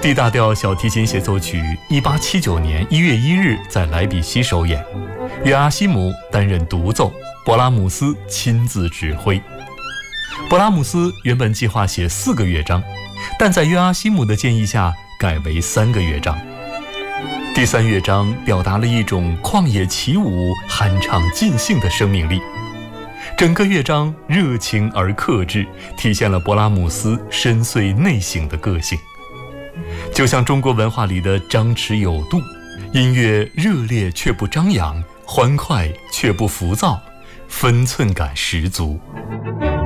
D 大调小提琴协奏曲1879年1月1日在莱比锡首演，约阿希姆担任独奏，勃拉姆斯亲自指挥。勃拉姆斯原本计划写4个乐章，但在约阿希姆的建议下改为3个乐章。第3乐章表达了一种旷野起舞、酣畅尽兴的生命力，整个乐章热情而克制，体现了勃拉姆斯深邃内省的个性。就像中国文化里的张弛有度，音乐热烈却不张扬，欢快却不浮躁，分寸感十足。